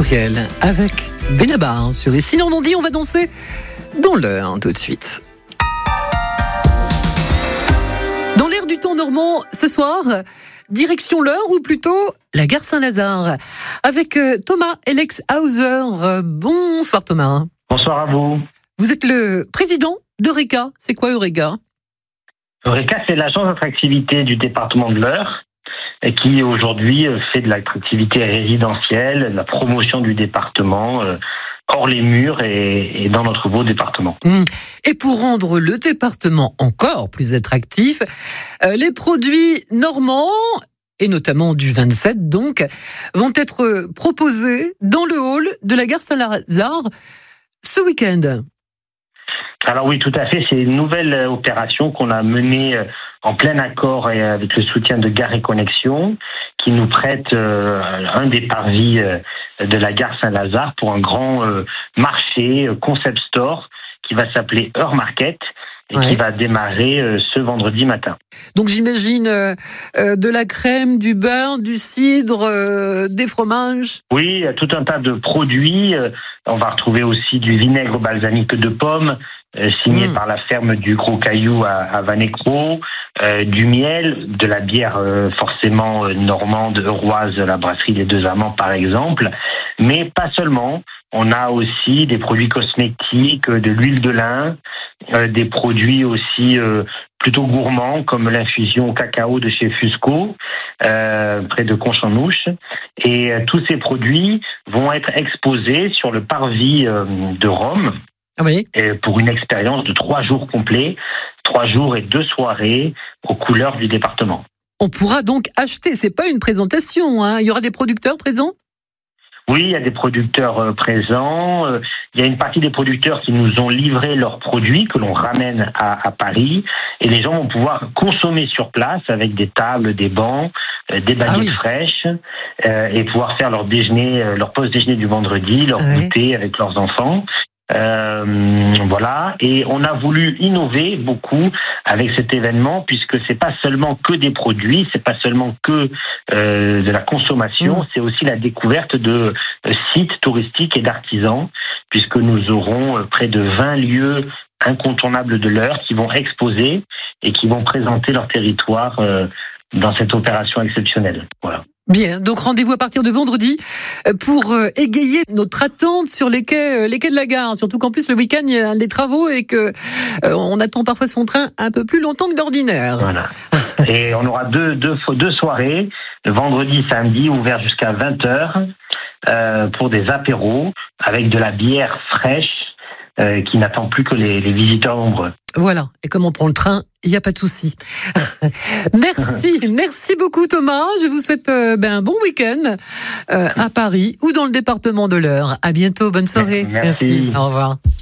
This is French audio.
Gabriel avec Benabar sur les Cils Normandie. On va danser dans l'heure tout de suite. Dans l'air du temps normand, ce soir, direction l'heure ou plutôt la gare Saint-Lazare avec Thomas Elexhauser. Bonsoir Thomas. Bonsoir à vous. Vous êtes le président d'Eureka. C'est quoi Eureka ? Eureka, c'est l'agence d'attractivité du département de l'Eure qui aujourd'hui fait de l'attractivité résidentielle, de la promotion du département hors les murs et dans notre beau département. Et pour rendre le département encore plus attractif, les produits normands, et notamment du 27 donc, vont être proposés dans le hall de la gare Saint-Lazare ce week-end. Alors oui, tout à fait, c'est une nouvelle opération qu'on a menée en plein accord et avec le soutien de Gare et Connexion, qui nous prête un des parvis de la gare Saint-Lazare pour un grand marché, concept store, qui va s'appeler Eure Market et qui va démarrer ce vendredi matin. Donc j'imagine de la crème, du beurre, du cidre, des fromages. Oui, il y a tout un tas de produits. On va retrouver aussi du vinaigre balsamique de pomme, signé par la ferme du Gros Caillou à Vanécro, du miel, de la bière forcément normande, euroise, la brasserie des Deux Amants par exemple, mais pas seulement. On a aussi des produits cosmétiques, de l'huile de lin, des produits aussi plutôt gourmands comme l'infusion au cacao de chez Fusco, près de Conchamouche. Et tous ces produits vont être exposés sur le parvis de Rome. Oui. Pour une expérience de 3 jours complets, 3 jours et 2 soirées aux couleurs du département. On pourra donc acheter, c'est pas une présentation, hein. Il y aura des producteurs présents ? Oui, il y a des producteurs présents. Il y a une partie des producteurs qui nous ont livré leurs produits que l'on ramène à Paris. Et les gens vont pouvoir consommer sur place avec des tables, des bancs, des baguettes fraîches et pouvoir faire leur déjeuner, leur pause déjeuner du vendredi, leur goûter avec leurs enfants. Voilà, et on a voulu innover beaucoup avec cet événement puisque c'est pas seulement que des produits, c'est pas seulement que de la consommation, c'est aussi la découverte de sites touristiques et d'artisans puisque nous aurons près de 20 lieux incontournables de l'Eure qui vont exposer et qui vont présenter leur territoire dans cette opération exceptionnelle. Voilà. Bien, donc rendez-vous à partir de vendredi pour égayer notre attente sur les quais de la gare. Surtout qu'en plus le week-end il y a des travaux et que on attend parfois son train un peu plus longtemps que d'ordinaire. Voilà. Et on aura deux soirées, le vendredi, samedi, ouvert jusqu'à 20h pour des apéros avec de la bière fraîche qui n'attend plus que les visiteurs nombreux. Voilà, et comme on prend le train, il n'y a pas de souci. Merci beaucoup Thomas. Je vous souhaite un bon week-end à Paris ou dans le département de l'Eure. À bientôt, bonne soirée. Merci. Au revoir.